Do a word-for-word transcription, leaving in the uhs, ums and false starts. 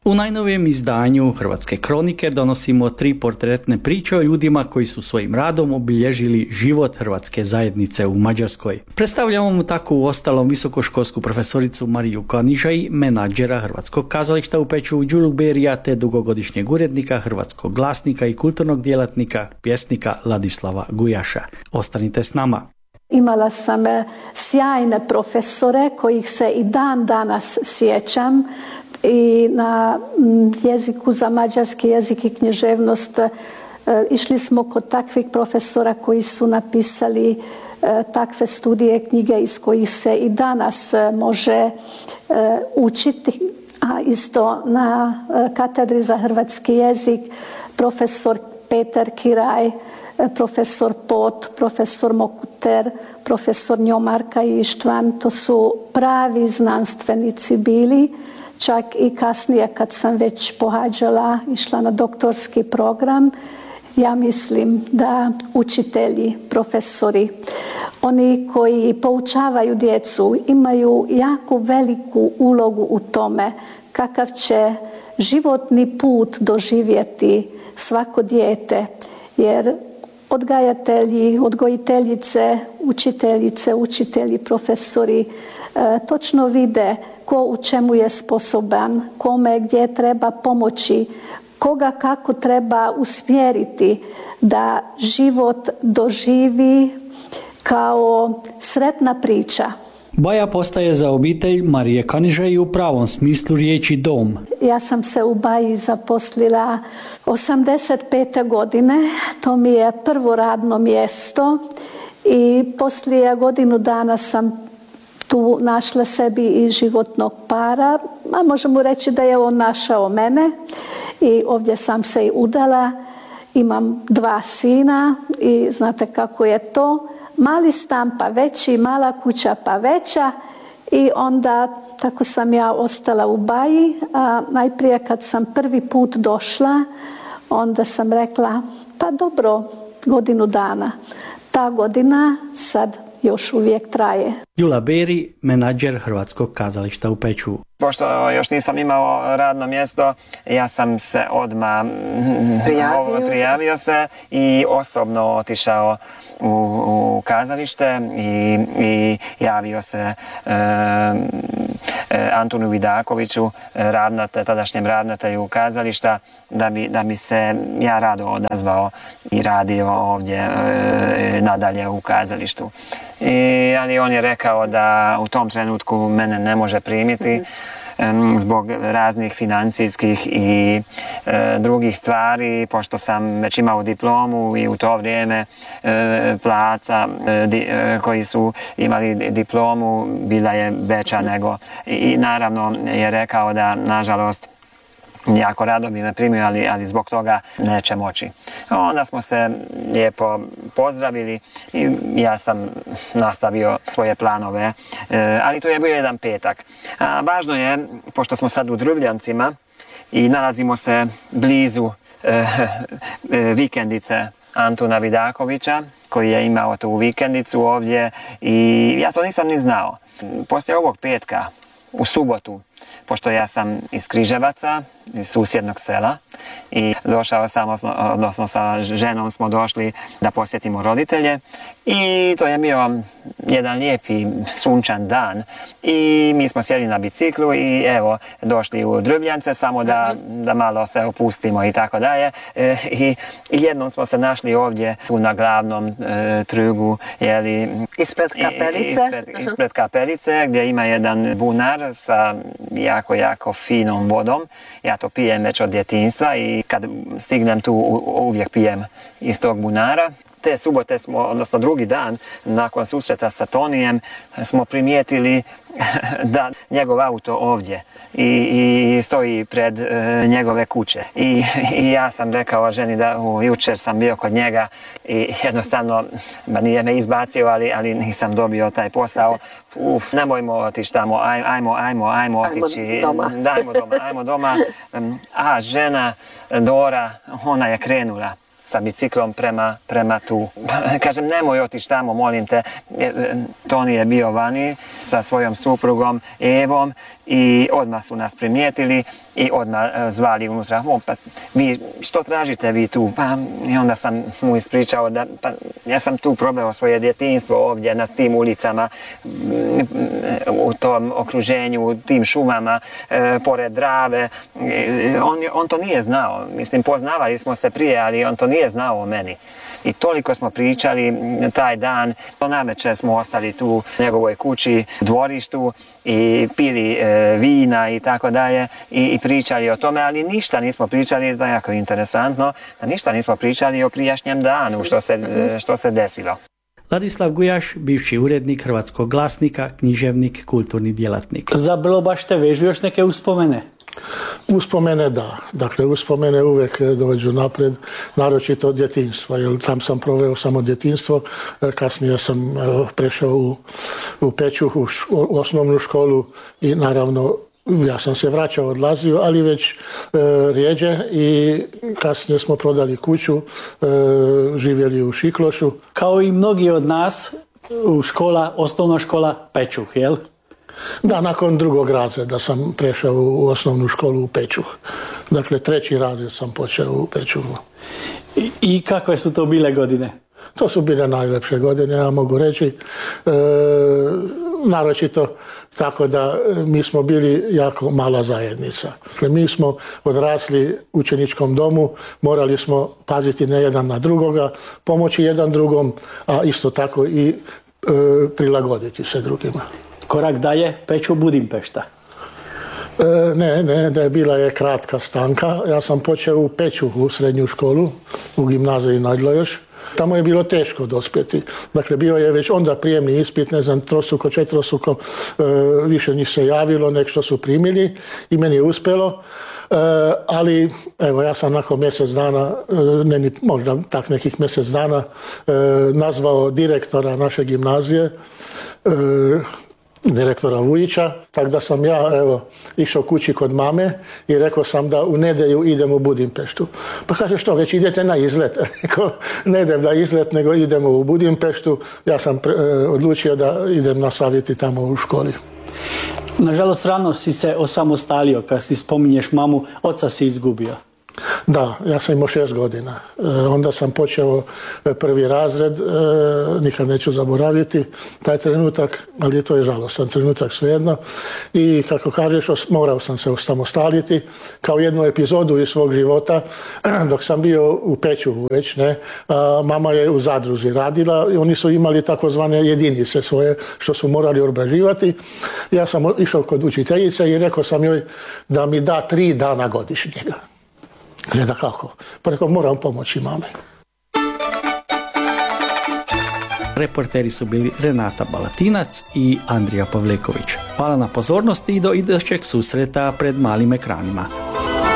U najnovijem izdanju Hrvatske kronike donosimo tri portretne priče o ljudima koji su svojim radom obilježili život hrvatske zajednice u Mađarskoj. Predstavljamo mu tako u ostalom visokoškolsku profesoricu Mariju Kanižaj, menadžera Hrvatskog kazališta u Peču, Đulu Berija te dugogodišnjeg urednika Hrvatskog glasnika i kulturnog djelatnika, pjesnika Ladislava Gujaša. Ostanite s nama. Imala sam sjajne profesore kojih se i dan danas sjećam. I na jeziku za mađarski jezik i književnost išli smo kod takvih profesora koji su napisali takve studije, knjige iz kojih se i danas može učiti, a isto na katedri za hrvatski jezik profesor Petar Kiraj, profesor Pot, profesor Mokuter, profesor Njomarka Ištvan, to su pravi znanstvenici bili. Čak i kasnije kad sam već pohađala, išla na doktorski program, ja mislim da učitelji, profesori, oni koji poučavaju djecu imaju jako veliku ulogu u tome kakav će životni put doživjeti svako dijete, jer odgajatelji, odgojiteljice, učiteljice, učitelji, profesori e, točno vide ko u čemu je sposoban, kome gdje treba pomoći, koga kako treba usmjeriti da život doživi kao sretna priča. Baja postaje za obitelj Marije Kanižaj u pravom smislu riječi dom. Ja sam se u Baji zaposlila osamdeset pete godine, to mi je prvo radno mjesto i poslije godinu dana sam tu našla sebi i životnog para, a možemo reći da je on našao mene i ovdje sam se i udala. Imam dva sina i znate kako je to. Mali stan pa veći, mala kuća pa veća i onda tako sam ja ostala u Baji. A najprije kad sam prvi put došla, onda sam rekla pa dobro, godinu dana. Ta godina sad još uvijek traje. Đula Beri, menadžer Hrvatskog kazališta u Peču. Pošto još nisam imao radno mjesto, ja sam se odmah prijavio, prijavio se i osobno otišao u, u kazalište i, i javio se e, e, Antunu Vidakoviću, ravnate, tadašnjem ravnatelju kazališta, da bi, da bi se ja rado odazvao i radio ovdje e, nadalje u kazalištu. I, ali on je rekao da u tom trenutku mene ne može primiti zbog raznih financijskih i e, drugih stvari, pošto sam već imao diplomu i u to vrijeme e, plaća e, di, e, koji su imali diplomu bila je veća nego i, i naravno je rekao da nažalost jako rado bi me primio, ali, ali zbog toga neće moći. Onda smo se lijepo pozdravili i ja sam nastavio svoje planove, e, ali to je bio jedan petak. A, važno je, pošto smo sad u Drvljancima i nalazimo se blizu e, e, vikendice Antuna Vidakovića, koji je imao tu vikendicu ovdje i ja to nisam ni znao. Poslije ovog petka, u subotu, pošto ja sam iz Križevaca, iz susjednog sela i došao sam, odnosno sa ženom smo došli da posjetimo roditelje i to je bio jedan lijepi sunčan dan i mi smo sjeli na biciklu i evo došli u Drvljance samo da, da malo se opustimo i tako dalje i jednom smo se našli ovdje tu na glavnom e, trgu, jeli, ispred kapelice. Ispred, ispred kapelice gdje ima jedan bunar sa jako, jako finom vodom. Ja to pijem već od djetinjstva i kad stignem tu uvijek pijem iz tog bunara. Te subote smo, odnosno drugi dan, nakon susreta sa Tonijem, smo primijetili da njegov auto ovdje i, i stoji pred e, njegove kuće. I, I ja sam rekao ženi da u, jučer sam bio kod njega i jednostavno, ba nije me izbacio, ali, ali nisam dobio taj posao. Uf, nemojmo otići tamo, aj, ajmo, ajmo, ajmo otići. Ajmo doma. Dajmo doma, ajmo doma. A žena Dora, ona je krenula sa biciklom prema, prema tu. Kažem, nemoj otići tamo, molim te. Toni je bio vani sa svojom suprugom Evom i odmah su nas primijetili i odmah zvali unutra. O, pa vi, što tražite vi tu? Pa, i onda sam mu ispričao da pa, ja sam tu probao svoje djetinjstvo ovdje na tim ulicama, u tom okruženju, u tim šumama, e, pored Drave. E, on, on to nije znao. Mislim, poznavali smo se prije, ali on to nije znao o meni. I toliko smo pričali taj dan. Do navečer smo ostali tu u njegovoj kući, dvorištu i pili e, vina i tako dalje i, i pričali o tome, ali ništa nismo pričali, da je jako interesantno, da ništa nismo pričali o prijašnjem danu, što se, e, što se desilo. Ladislav Gujaš, bivši urednik Hrvatskog glasnika, književnik, kulturni djelatnik. Za Belobašte vežu još neke uspomene? Uspomene da, dakle uspomene uvijek dođu napred, naročito od djetinjstva, jer tam sam proveo samo djetinjstvo, kasnije sam prešao u, u Pečuhu, u osnovnu školu i naravno ja sam se vraćao, odlazio, ali već e, rijeđe i kasnije smo prodali kuću, e, živjeli u Šiklošu. Kao i mnogi od nas, u škola, osnovna škola Pečuh, jel? Da, nakon drugog razreda sam prešao u osnovnu školu u Pečuh. Dakle, treći razred sam počeo u Pečuhu. I, i kakve su to bile godine? To su bile najlepše godine, ja mogu reći. E, naročito tako da mi smo bili jako mala zajednica. Dakle, mi smo odrasli u učeničkom domu, morali smo paziti ne jedan na drugoga, pomoći jedan drugom, a isto tako i e, prilagoditi se drugima. Korak dalje, Pečuh, Budimpešta. E, ne, ne, ne, bila je kratka stanka. Ja sam počeo u Pečuhu u srednju školu, u gimnaziji Najdlo još. Tamo je bilo teško dospjeti. Dakle, bio je već onda prijemni ispit, ne znam, trostruko, četverostruko, e, više njih se javilo, nek što su primili i meni je uspjelo. E, ali, evo, ja sam nakon mjesec dana, e, ne, možda tak nekih mjesec dana, e, nazvao direktora naše gimnazije, e, direktora Vujića, tako da sam ja evo, išao kući kod mame i rekao sam da u nedjelju idem u Budimpeštu. Pa kaže, što, već idete na izlet? Ne idem na izlet, nego idemo u Budimpeštu. Ja sam pre, odlučio da idem nastaviti tamo u školi. Nažalost, rano si se osamostalio, kad si spominješ mamu, oca si izgubio. Da, ja sam imao šest godina. E, onda sam počeo prvi razred, e, nikad neću zaboraviti taj trenutak, ali to je žalostan trenutak svejedno. I kako kažeš, os, morao sam se osamostaliti kao jednu epizodu iz svog života. Dok sam bio u Pečuhu već, ne, a, mama je u zadruzi radila i oni su imali takozvane jedinice svoje što su morali obrađivati. Ja sam išao kod učiteljice i rekao sam joj da mi da tri dana godišnjega. Gleda kako. Pa rekao, moram pomoći mame. Reporteri su bili Renata Balatinac i Andrija Pavleković. Hvala na pozornosti i do idućeg susreta pred malim ekranima.